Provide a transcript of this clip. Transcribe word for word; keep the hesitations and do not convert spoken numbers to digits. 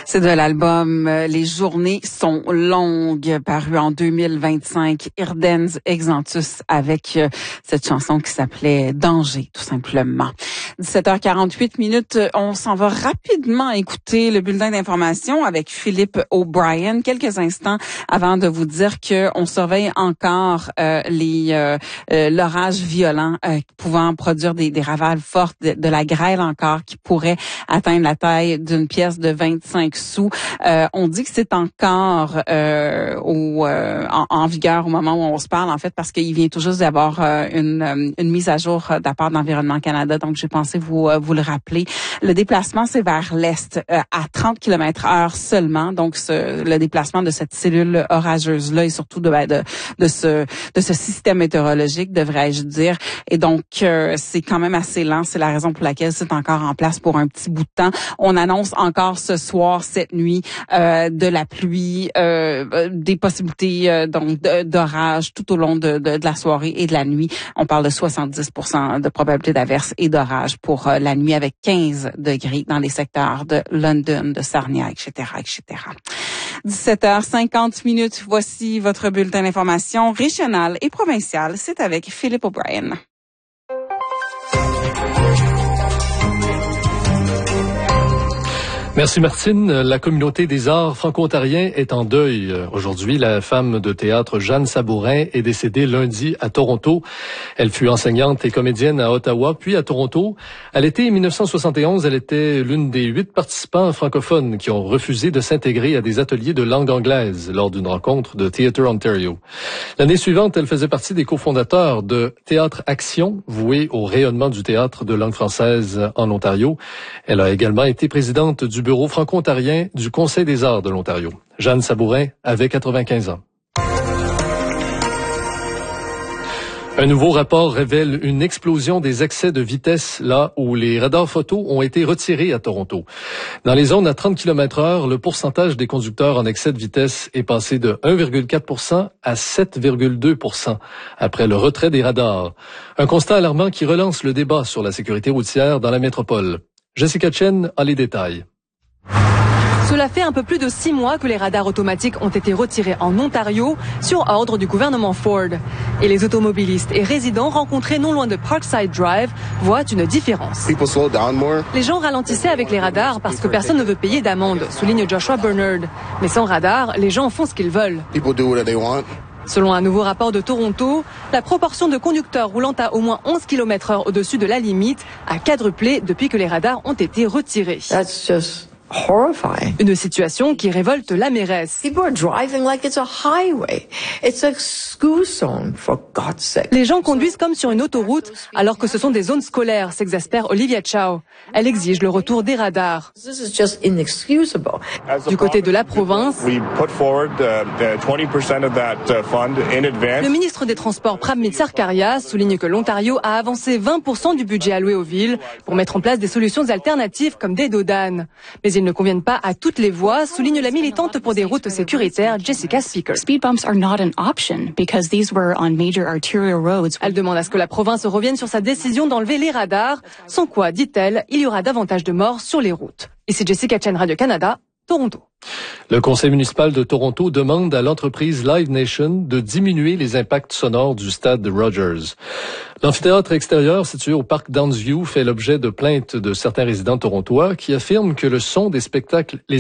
C'est de l'album euh, Les journées sont longues, paru en deux mille vingt-cinq, Irdens Exantus, avec euh, cette chanson qui s'appelait Danger, tout simplement. dix-sept heures quarante-huit minutes, on s'en va rapidement écouter le bulletin d'information avec Philippe O'Brien, quelques instants avant de vous dire que on surveille encore euh, les euh, euh, l'orage violent euh, pouvant produire des, des ravales fortes, de, de la grêle encore qui pourrait atteindre la taille d'une pièce de vingt-cinq sous. Euh, on dit que c'est encore euh, au, euh, en, en vigueur au moment où on se parle, en fait, parce qu'il vient tout juste d'avoir euh, une, une mise à jour de la part d'Environnement Canada. Donc, j'ai pensé vous vous le rappeler. Le déplacement, c'est vers l'est, euh, à trente kilomètres heure seulement. Donc, ce, le déplacement de cette cellule orageuse-là et surtout de, de, de, ce, de ce système météorologique, devrais-je dire. Et donc, euh, c'est quand même assez lent. C'est la raison pour laquelle c'est encore en place pour un petit bout de temps. On annonce encore ce soir, cette nuit, euh, de la pluie, euh, des possibilités euh, donc d'orage tout au long de, de, de la soirée et de la nuit. On parle de soixante-dix pour cent de probabilité d'averse et d'orage pour euh, la nuit, avec quinze degrés dans les secteurs de London, de Sarnia, et cetera, et cetera. dix-sept heures cinquante minutes. Voici votre bulletin d'information régional et provincial. C'est avec Philippe O'Brien. Merci Martine. La communauté des arts franco-ontariens est en deuil. Aujourd'hui, la femme de théâtre Jeanne Sabourin est décédée lundi à Toronto. Elle fut enseignante et comédienne à Ottawa, puis à Toronto. À l'été mille neuf cent soixante et onze, elle était l'une des huit participants francophones qui ont refusé de s'intégrer à des ateliers de langue anglaise lors d'une rencontre de Theatre Ontario. L'année suivante, elle faisait partie des cofondateurs de Théâtre Action, voué au rayonnement du théâtre de langue française en Ontario. Elle a également été présidente du bureau franco-ontarien du Conseil des arts de l'Ontario. Jeanne Sabourin avait quatre-vingt-quinze ans. Un nouveau rapport révèle une explosion des excès de vitesse là où les radars photo ont été retirés à Toronto. Dans les zones à trente kilomètres heure, le pourcentage des conducteurs en excès de vitesse est passé de un virgule quatre pour cent à sept virgule deux pour cent après le retrait des radars. Un constat alarmant qui relance le débat sur la sécurité routière dans la métropole. Jessica Chen a les détails. Cela fait un peu plus de six mois que les radars automatiques ont été retirés en Ontario sur ordre du gouvernement Ford. Et les automobilistes et résidents rencontrés non loin de Parkside Drive voient une différence. Les gens ralentissaient avec les radars parce que personne ne veut payer d'amende, souligne Joshua Bernard. Mais sans radar, les gens font ce qu'ils veulent. Selon un nouveau rapport de Toronto, la proportion de conducteurs roulant à au moins onze kilomètres heure au-dessus de la limite a quadruplé depuis que les radars ont été retirés. That's just horrifying. Une situation qui révolte la mairesse. People are driving like it's a highway. It's a school zone, for God's sake. Les gens conduisent comme sur une autoroute alors que ce sont des zones scolaires, s'exaspère Olivia Chow. Elle exige le retour des radars. This is just inexcusable. Du côté de la province, le ministre des Transports Pramit Sarkaria souligne que l'Ontario a avancé vingt pour cent du budget alloué aux villes pour mettre en place des solutions alternatives comme des dos d'âne. Mais ils ne conviennent pas à toutes les voies, souligne la militante pour des routes sécuritaires Jessica Speaker. Speed bumps are not an option because these were on major arterial roads. Elle demande à ce que la province revienne sur sa décision d'enlever les radars, sans quoi, dit-elle, il y aura davantage de morts sur les routes. Ici Jessica Chen, Radio-Canada, Toronto. Le conseil municipal de Toronto demande à l'entreprise Live Nation de diminuer les impacts sonores du stade de Rogers. L'amphithéâtre extérieur situé au parc Downsview fait l'objet de plaintes de certains résidents torontois qui affirment que le son des spectacles les